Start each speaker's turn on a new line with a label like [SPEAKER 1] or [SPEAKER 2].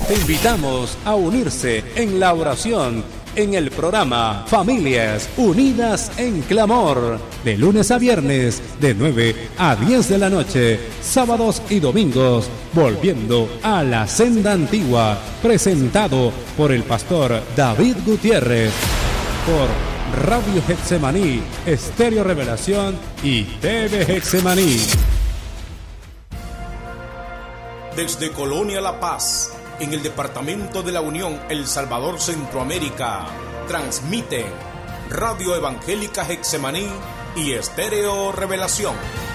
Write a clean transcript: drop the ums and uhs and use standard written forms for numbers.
[SPEAKER 1] Te invitamos a unirse en la oración en el programa Familias Unidas en Clamor, de lunes a viernes, de 9 a 10 de la noche, sábados y domingos, volviendo a la senda antigua, presentado por el pastor David Gutiérrez, por Radio Getsemaní, Estéreo Revelación y TV Getsemaní.
[SPEAKER 2] Desde Colonia La Paz, en el departamento de la Unión, El Salvador, Centroamérica, transmiten Radio Evangélica Getsemaní y Estéreo Revelación.